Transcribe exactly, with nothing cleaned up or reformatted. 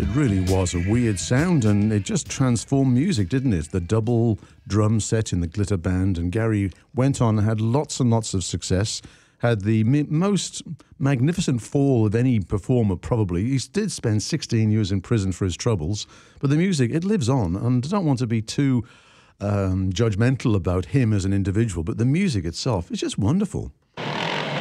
It really was a weird sound, and it just transformed music, didn't it? The double drum set in the Glitter Band, and Gary went on and had lots and lots of success, had the mi- most magnificent fall of any performer, probably. He did spend sixteen years in prison for his troubles, but the music, it lives on, and I don't want to be too um, judgmental about him as an individual, but the music itself is just wonderful.